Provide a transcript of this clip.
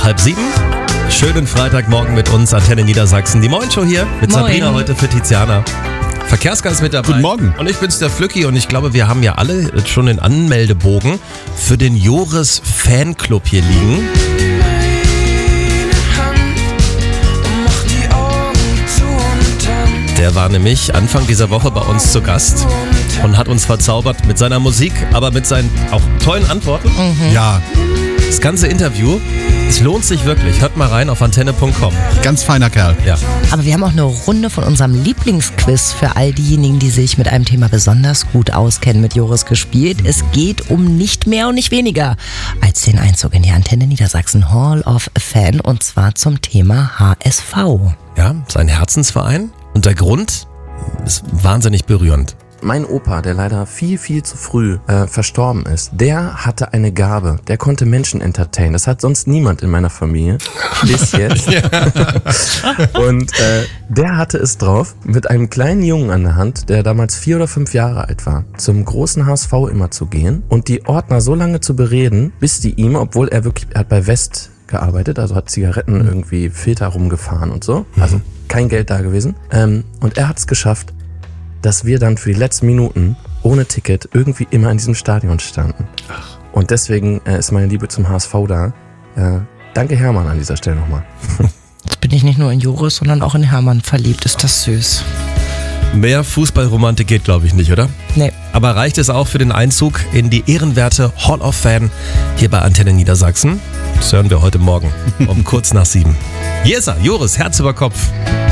6:30. Schönen Freitagmorgen mit uns, Antenne Niedersachsen. Die Moin-Show hier mit Moin. Sabrina heute für Tiziana. Verkehrsgast ist mit dabei. Guten Morgen. Und ich bin's, der Flücki, und ich glaube, wir haben ja alle schon den Anmeldebogen für den Joris Fanclub hier liegen. Der war nämlich Anfang dieser Woche bei uns zu Gast und hat uns verzaubert mit seiner Musik, aber mit seinen auch tollen Antworten. Ja, Das ganze Interview, es lohnt sich wirklich. Hört mal rein auf antenne.com. ganz feiner Kerl. Ja. Aber wir haben auch eine Runde von unserem Lieblingsquiz für all diejenigen, die sich mit einem Thema besonders gut auskennen, mit Joris gespielt. Es geht um nicht mehr und nicht weniger als den Einzug in die Antenne Niedersachsen Hall of Fame, und zwar zum Thema HSV. Ja, sein Herzensverein. Und der Grund ist wahnsinnig berührend. Mein Opa, der leider viel zu früh verstorben ist, der hatte eine Gabe. Der konnte Menschen entertainen. Das hat sonst niemand in meiner Familie. Bis jetzt. Und der hatte es drauf, mit einem kleinen Jungen an der Hand, der damals 4 oder 5 Jahre alt war, zum großen HSV immer zu gehen und die Ordner so lange zu bereden, bis die ihm, obwohl er hat bei West gearbeitet, also hat Zigaretten irgendwie Filter rumgefahren und so, also kein Geld da gewesen. Und er hat es geschafft, dass wir dann für die letzten Minuten ohne Ticket irgendwie immer in diesem Stadion standen. Und deswegen ist meine Liebe zum HSV da. Danke Hermann an dieser Stelle nochmal. Jetzt bin ich nicht nur in Joris, sondern auch in Hermann verliebt. Ist das süß? Mehr Fußballromantik geht, glaube ich, nicht, oder? Nee. Aber reicht es auch für den Einzug in die ehrenwerte Hall of Fame hier bei Antenne Niedersachsen? Das hören wir heute Morgen um kurz nach 7. Hier ist er, Joris, Herz über Kopf.